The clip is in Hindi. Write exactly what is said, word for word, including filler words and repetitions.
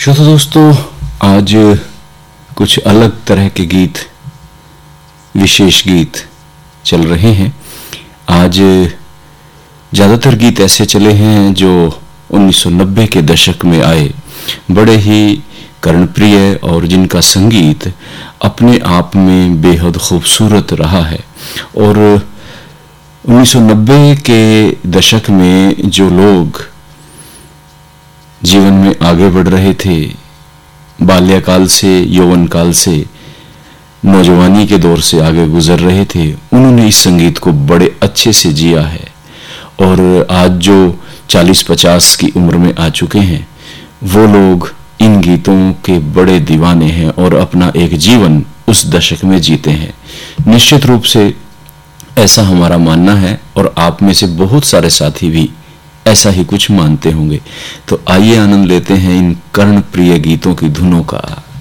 श्रोता दोस्तों, आज कुछ अलग तरह के गीत, विशेष गीत चल रहे हैं। आज ज़्यादातर गीत ऐसे चले हैं जो उन्नीस सौ नब्बे के दशक में आए, बड़े ही कर्णप्रिय और जिनका संगीत अपने आप में बेहद खूबसूरत रहा है। और उन्नीस सौ नब्बे के दशक में जो लोग जीवन में आगे बढ़ रहे थे, बाल्यकाल से यौवन काल से नौजवानी के दौर से आगे गुजर रहे थे, उन्होंने इस संगीत को बड़े अच्छे से जिया है। और आज जो चालीस पचास की उम्र में आ चुके हैं, वो लोग इन गीतों के बड़े दीवाने हैं और अपना एक जीवन उस दशक में जीते हैं। निश्चित रूप से ऐसा हमारा मानना है और आप में से बहुत सारे साथी भी ऐसा ही कुछ मानते होंगे। तो आइए आनंद लेते हैं इन कर्णप्रिय गीतों की धुनों का।